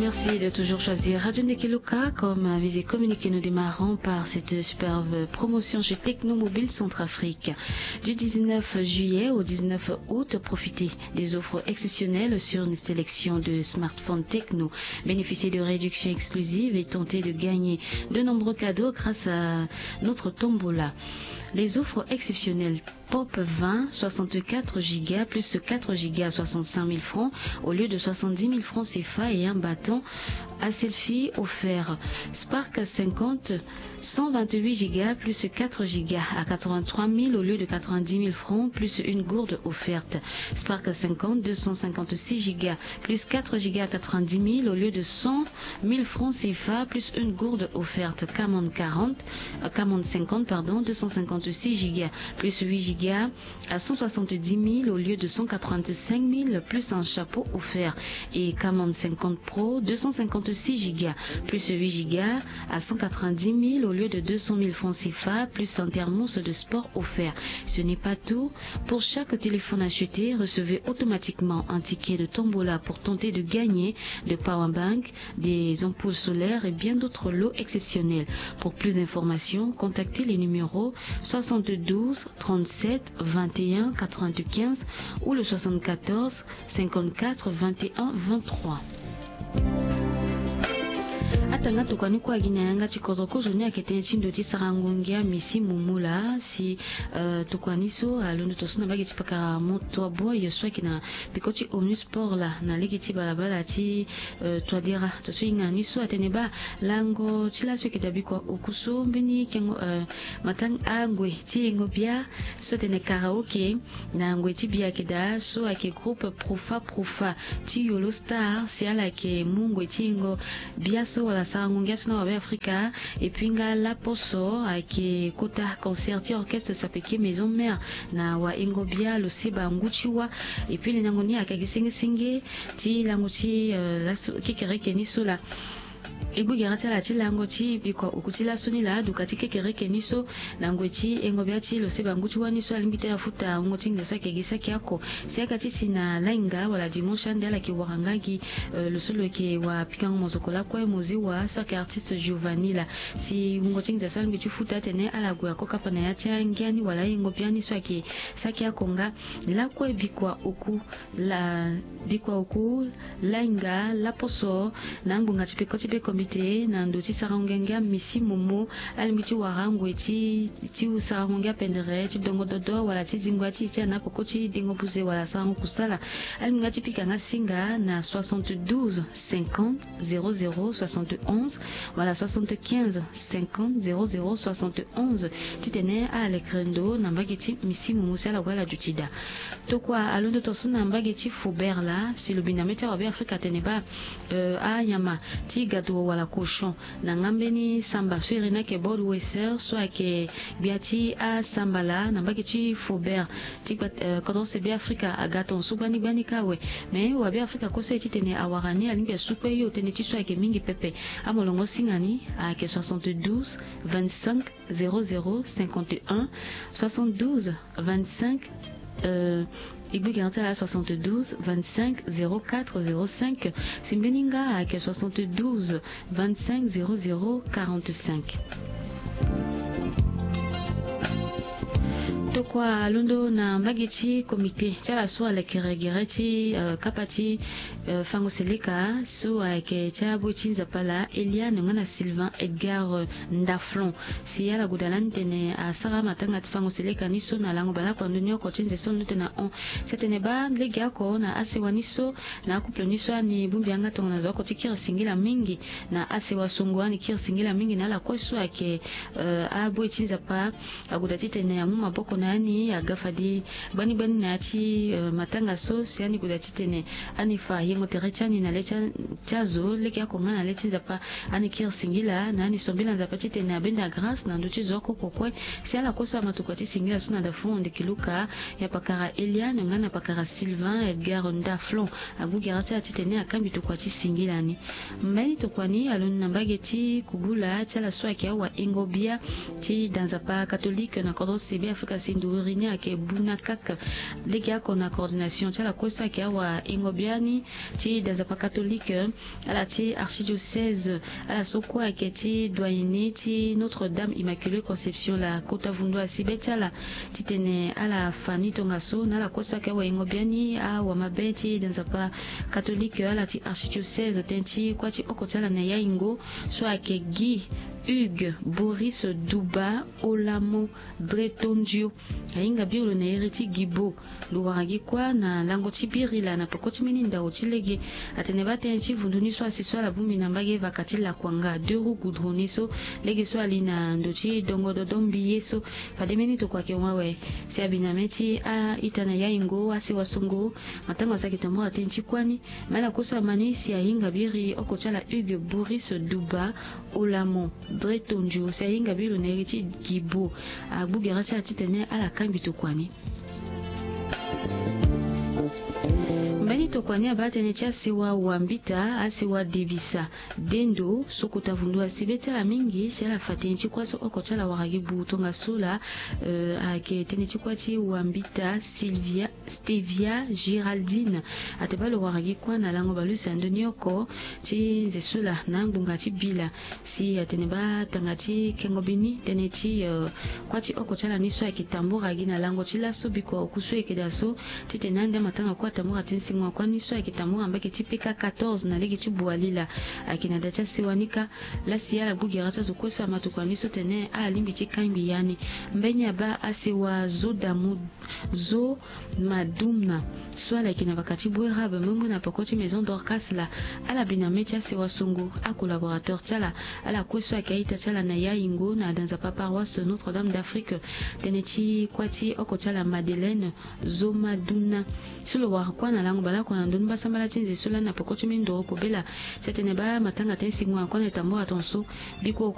Merci de toujours choisir Radio Ndekeloka comme visée communiquée. Nous démarrons par cette superbe promotion chez Technomobile Centrafrique. Du 19 juillet au 19 août, profitez des offres exceptionnelles sur une sélection de smartphones techno. Bénéficiez de réductions exclusives et tentez de gagner de nombreux cadeaux grâce à notre tombola. Les offres exceptionnelles: Pop 20, 64 Go plus 4 Go à 65 000 francs au lieu de 70 000 francs CFA et un bâton à selfie offert. Spark 50, 128 Go plus 4 Go à 83 000 au lieu de 90 000 francs plus une gourde offerte. Spark 50, 256 Go plus 4 Go à 90 000 au lieu de 100 000 francs CFA plus une gourde offerte. Camon 50, 256 Go plus 8 Go à 170 000 au lieu de 185 000 plus un chapeau offert. Et Camon 50 Pro 256 Go plus 8 Go à 190 000 au lieu de 200 000 francs CFA plus un thermos de sport offert. Ce n'est pas tout. Pour chaque téléphone acheté, recevez automatiquement un ticket de tombola pour tenter de gagner de powerbank, des ampoules solaires et bien d'autres lots exceptionnels. Pour plus d'informations, contactez les numéros 72 37 21 95 ou le 74 54 21 23. Atanga tukani kwa gina yanga chikoroko joni akete chindo chisarangongia misi mumula si tukwani so alondo tosuna bagi chipaka moto boy so kina bikochi omnisport la na ligi chibalabala chi twadira tosinga ni so ateneba lango chila so kitabikwa okuso mbini kengo matang angwe ti ngobia so tene karaoke na ngwe ti bia kida so ake groupe profa ti yolo star si ala ke mungwe ti ngo bia so la sarangongia sona wabe Afrika et puis nga la poso ake kota concerti orchestre sapeke maison mère na wa ingobia lo seba nguchiwa et puis linangoni akagisingi ti languti la kikereke ni sola Ebu gerati la chilango chi biko ukutila suni la dukati kekereke niso langwechi engobiachi lo seba nguchi waniso alimbite ya futa ngoti ngesa kegisa kyako siakati sina lainga wala dimanche ndela ki warangagi lo solo ke wa pikango mozokola kwa mozi wa so ke artiste Giovanni la si ngoti ngesa alimbite futa tene ala gwa koka pana ya tia ngiani wala engobiani so ke sakia konga la kwa bikwa uku lainga la poso nangu ngati pekoti komite na ndoti sarangongia misi momo alimiti warango ti sarangongia pendere ti dongo dodo wala ti zingwa ti na pokoti dingo buze wala sarango kusala alimingati pikanga singa na 72 50 00 71 wala 75 50 00 71 titene a lekrendo na mbageti misi momo sala wala dutida tokwa alondo tosuna mbageti Faubert la si lobina meta wa Afrika teneba a nyama ti gado wala cochon na ngambeni samba so irina ke board weser so ake biati a sambala na mbageti Faubert ti quand c'est bien Afrika agaton subani bani kawe mais wa bien Afrika ko se titene awarani alimbe supe yo tene ti so ake mingi pepe amolongo singani ake 72 25 00 51 72 25 Ibu garantie à 72 25 04 05 Simbeninga à 72 25 00 45. Kwa lundo na mbageti komite chala so ala keregereti kapati fango seleka so ake chabo chinza pala Eliane ngana Sylvain Edgar Ndaflon si ala gudalante ne asara matanga fango seleka ni so na lango bala kwa ndonyo ko chinze so nutena on setene ba legi ako na asewa niso na couple niso ni bumbi anga tona zo ko tikira singila mingi na asewa songwa ni kira singila mingi na la kwa so ake abo chinza pa agudati tene amu maboko nani agafadi bani na ati matanga so siani kudati tene anifa yengo terechani na lecha chazo leki yako ngana lechi nzapa ani kir singila na ani sombila nzapa tite na benda grâce na ndochi zoko kokwe si ala kosa matukati singila suna da fond de kiluka ya pakara Eliane ngana pakara Sylvain Edgar Ndaflon agugerati atite ne akambi tukwati singila ni mbani tokwani alon nambageti kubula chala swaki wa ingobia ti danzapa catholique na kodo sebe Afrika si Ndurinya ke Bunakak lega kona coordination tala kosa ke wa Ingobiani ti dazapa catholique ala ti archidiocèse ala sokwa ke ti doyenne ti Notre-Dame Immaculée Conception la Kota Vundu asibetala titene ala fani tongaso na la kosa ke wa Ingobiani a wa mabeti dazapa catholique ala ti archidiocèse tenti kwa ti okotala na ya ingo so ake Guy Hugues Boris Duba Olamo Dretondio ainga biolo na eriti gibo luwaragi kwa na lango tibirila na pokoti meninda otilege atene batenchi vunduni so asiswa la bumi na mbage vakati la kwanga deru gudroniso lege so alina ndochi dongo dodombi yeso pademeni to kwake wawe si abinameti a itana ya ingo ase wasongo matango sakitambo atenchi kwani mala kosa mani si ainga biri okochala Hugues Boris Duba Olamo Dretondio si ainga biolo na eriti gibo agbugerati atitene ala kambi to kwani mbani tokwani abatene cha siwa wambita asiwa debisa dendo sokota vundu asibete la mingi sela fatenchi kwaso okochala waragibu tonga sula ake tenechi kwachi wambita Stevia Giraldine atebalo waragi kwa na lango balusi andonioko chi zesula na ngunga chi bila si ateneba tangati kengobini tenechi kwachi okochala niso ya kitambura gina lango chila subiko kuswe kedaso titenande matanga kwa tamura tensi ngwa kwa niso ya kitamura ambake tipika 14 na legi chibualila akina dacha siwanika la siya la gugerata zukosa matukwa niso tene alimbi chikambi yani mbenya ba asiwa zo madumna swala kina bakati bwera ba mungu na pokoti maison d'Orcas la ala binamecha siwa sungu a collaborateur tala ala kweso akaita tala na ya ingo na danza pa paroisse Notre-Dame d'Afrique tenechi kwati okotala Madeleine Zomaduna sulo wa kwa na lango bala kwa ndoni basambala tinzi sula na pokoti mindo ko bela setene ba matanga tensi ngwa kwa na tambo atonso biko